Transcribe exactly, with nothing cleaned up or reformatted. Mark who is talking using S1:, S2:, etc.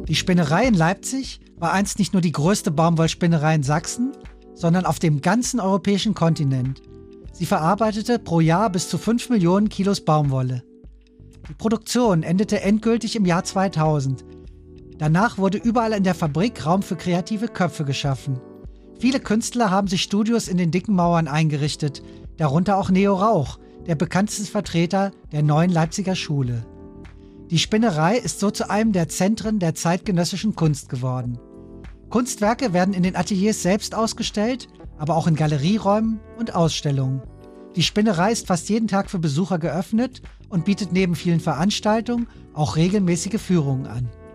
S1: Die Spinnerei in Leipzig war einst nicht nur die größte Baumwollspinnerei in Sachsen, sondern auf dem ganzen europäischen Kontinent. Sie verarbeitete pro Jahr bis zu fünf Millionen Kilos Baumwolle. Die Produktion endete endgültig im Jahr zweitausend. Danach wurde überall in der Fabrik Raum für kreative Köpfe geschaffen. Viele Künstler haben sich Studios in den dicken Mauern eingerichtet, darunter auch Neo Rauch, der bekannteste Vertreter der neuen Leipziger Schule. Die Spinnerei ist so zu einem der Zentren der zeitgenössischen Kunst geworden. Kunstwerke werden in den Ateliers selbst ausgestellt, aber auch in Galerieräumen und Ausstellungen. Die Spinnerei ist fast jeden Tag für Besucher geöffnet und bietet neben vielen Veranstaltungen auch regelmäßige Führungen an.